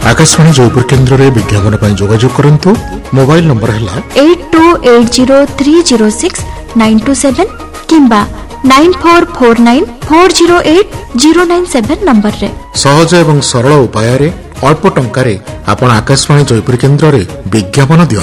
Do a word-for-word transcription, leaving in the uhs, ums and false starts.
आकाशवाणी जयपुर केन्द्र में विज्ञापन पर जोगाजोग करंतु। मोबाइल नंबर है eight to eight zero three zero six nine to seven किंबा nine four four nine four zero eight zero nine seven number रे। सहज एवं सरल उपाय अल्प टंकार आपण आकाशवाणी जयपुर केन्द्र में विज्ञापन दियंतु।